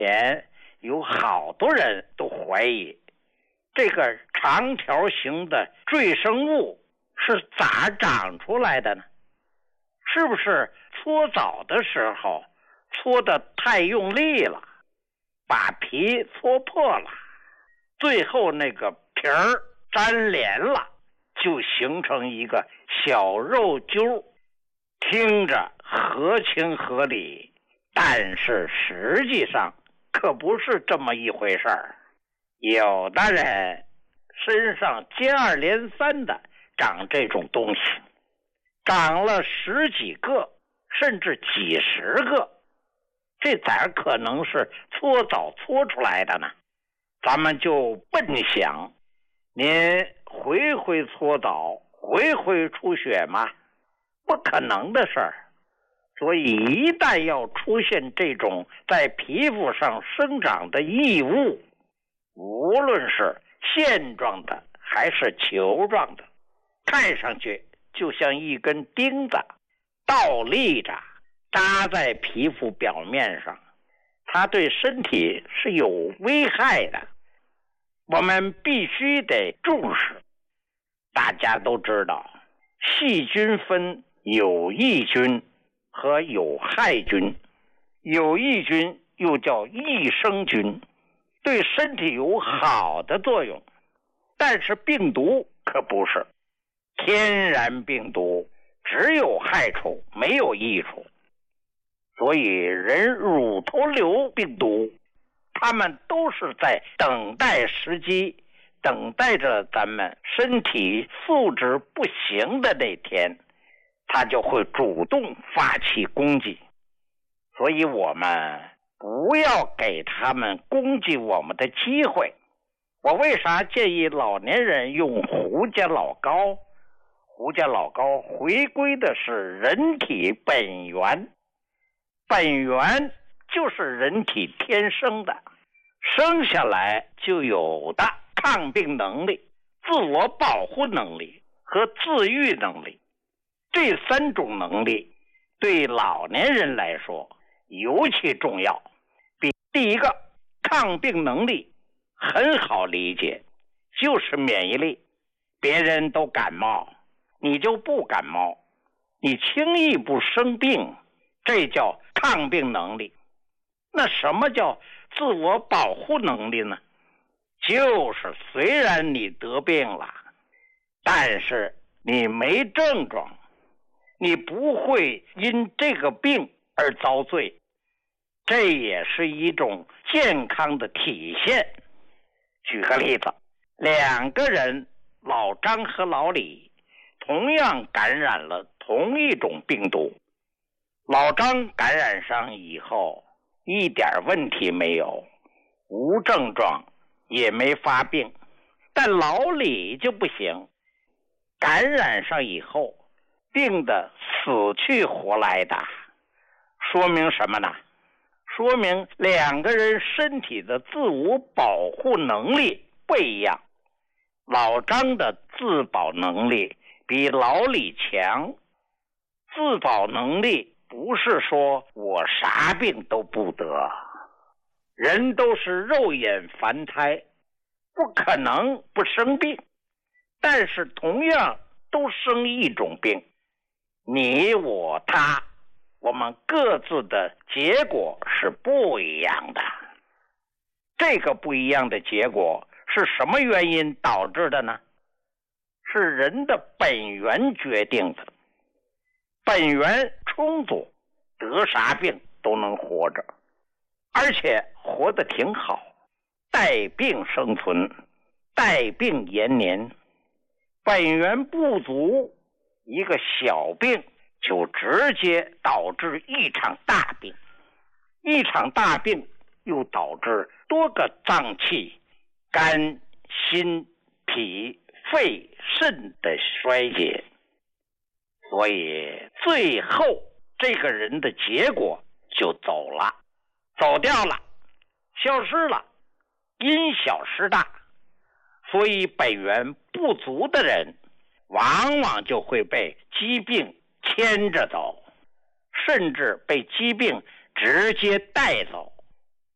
前有好多人都怀疑这个长条形的赘生物是咋长出来的呢？是不是搓澡的时候搓得太用力了，把皮搓破了，最后那个皮儿粘连了，就形成一个小肉揪，听着合情合理，但是实际上可不是这么一回事儿。有的人身上接二连三的长这种东西，长了十几个甚至几十个，这咋可能是搓澡搓出来的呢？咱们就笨想，您回回搓澡回回出血吗？不可能的事儿。所以一旦要出现这种在皮肤上生长的异物，无论是线状的还是球状的，看上去就像一根钉子倒立着扎在皮肤表面上，它对身体是有危害的，我们必须得重视。大家都知道，细菌分有益菌和有害菌，有益菌又叫益生菌，对身体有好的作用，但是病毒可不是。天然病毒只有害处没有益处，所以人乳头瘤病毒，他们都是在等待时机，等待着咱们身体素质不行的那天，他就会主动发起攻击。所以我们不要给他们攻击我们的机会。我为啥建议老年人用胡家老膏？胡家老膏回归的是人体本源，本源就是人体天生的，生下来就有的抗病能力、自我保护能力和自愈能力。这三种能力对老年人来说尤其重要。第一个，抗病能力很好理解，就是免疫力。别人都感冒，你就不感冒，你轻易不生病，这叫抗病能力。那什么叫自我保护能力呢？就是虽然你得病了，但是你没症状，你不会因这个病而遭罪，这也是一种健康的体现。举个例子，两个人，老张和老李，同样感染了同一种病毒。老张感染上以后一点问题没有，无症状，也没发病。但老李就不行，感染上以后病得死去活来的。说明什么呢？说明两个人身体的自我保护能力不一样。老张的自保能力比老李强。自保能力不是说我啥病都不得，人都是肉眼凡胎，不可能不生病，但是同样都生一种病。你我他，我们各自的结果是不一样的。这个不一样的结果是什么原因导致的呢？是人的本源决定的。本源充足，得啥病都能活着，而且活得挺好，带病生存，带病延年。本源不足，一个小病就直接导致一场大病，一场大病又导致多个脏器，肝、心、脾、肺、肾的衰竭。所以最后这个人的结果就走了，走掉了，消失了，因小失大。所以本源不足的人往往就会被疾病牵着走，甚至被疾病直接带走。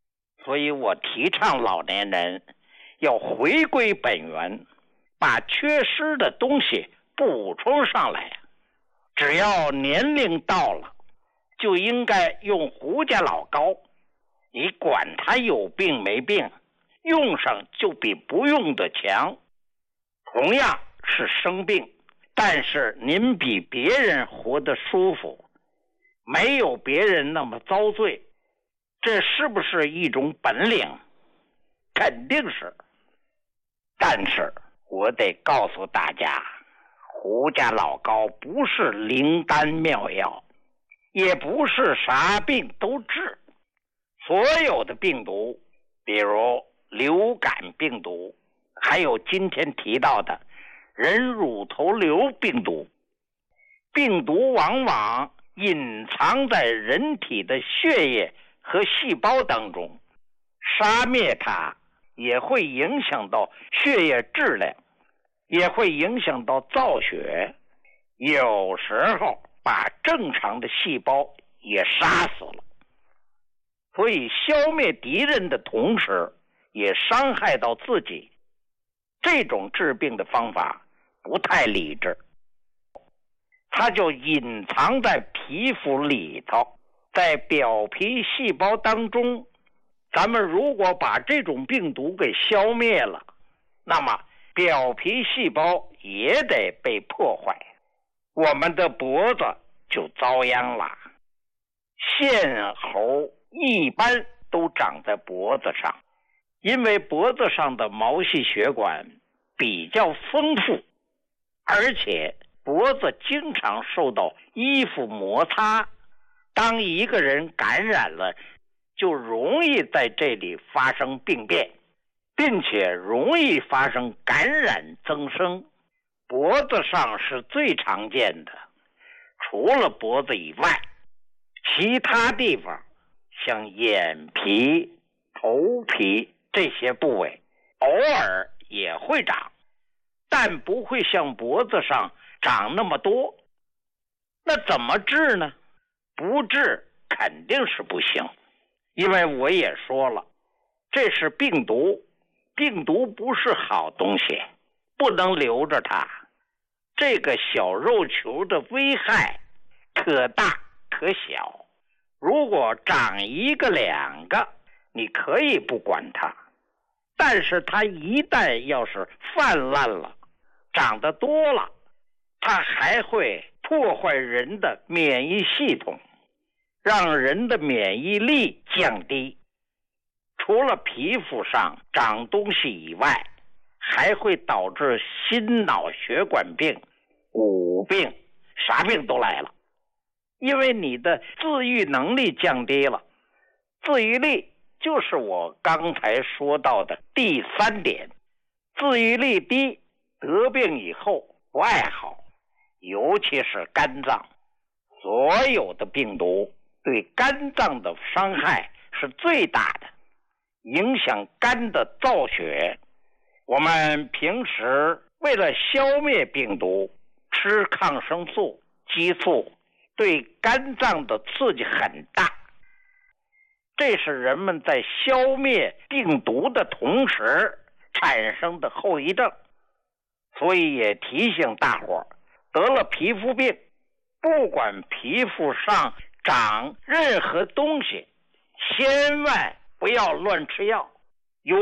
所以我提倡老年人要回归本源，把缺失的东西补充上来。只要年龄到了，就应该用胡家老膏，你管他有病没病，用上就比不用的强。同样是生病，但是您比别人活得舒服，没有别人那么遭罪，这是不是一种本领？肯定是。但是我得告诉大家，胡家老膏不是灵丹妙药，也不是啥病都治。所有的病毒，比如流感病毒，还有今天提到的人乳头瘤病毒，病毒往往隐藏在人体的血液和细胞当中，杀灭它也会影响到血液质量，也会影响到造血，有时候把正常的细胞也杀死了。所以消灭敌人的同时也伤害到自己，这种治病的方法不太理智，它就隐藏在皮肤里头，在表皮细胞当中。咱们如果把这种病毒给消灭了，那么表皮细胞也得被破坏，我们的脖子就遭殃了。线猴一般都长在脖子上，因为脖子上的毛细血管比较丰富，而且脖子经常受到衣服摩擦，当一个人感染了，就容易在这里发生病变，并且容易发生感染增生。脖子上是最常见的，除了脖子以外，其他地方像眼皮、头皮这些部位偶尔也会长，但不会像脖子上长那么多。那怎么治呢？不治肯定是不行，因为我也说了，这是病毒，病毒不是好东西，不能留着它。这个小肉球的危害可大可小，如果长一个两个，你可以不管它，但是它一旦要是泛滥了，长得多了，它还会破坏人的免疫系统，让人的免疫力降低。除了皮肤上长东西以外，还会导致心脑血管病、骨病，啥病都来了。因为你的自愈能力降低了，自愈力就是我刚才说到的第3点，自愈力低，得病以后不爱好，尤其是肝脏。所有的病毒对肝脏的伤害是最大的，影响肝的造血。我们平时为了消灭病毒，吃抗生素、激素，对肝脏的刺激很大，这是人们在消灭病毒的同时产生的后遗症。所以也提醒大伙，得了皮肤病，不管皮肤上长任何东西，千万不要乱吃药。有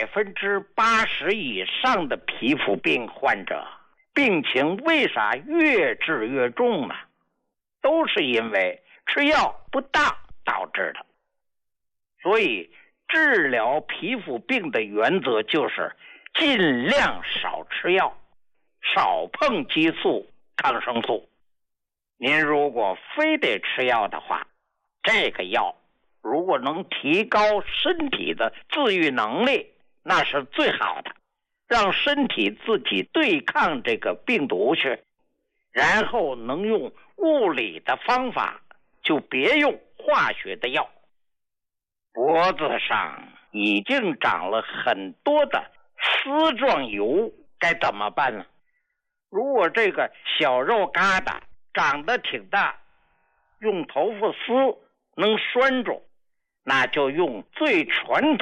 80%以上的皮肤病患者，病情为啥越治越重呢？都是因为吃药不当导致的。所以治疗皮肤病的原则就是尽量少吃药，少碰激素、抗生素。您如果非得吃药的话，这个药如果能提高身体的自愈能力，那是最好的，让身体自己对抗这个病毒去，然后能用物理的方法，就别用化学的药。脖子上已经长了很多的丝状油，该怎么办呢？如果这个小肉疙瘩长得挺大，用头发丝能拴住， 那就用最传